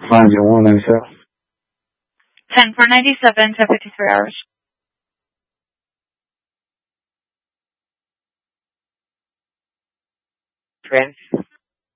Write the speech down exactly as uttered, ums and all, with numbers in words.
Find you one ninety-seven. ten for ninety-seven to fifty-three hours. Prince.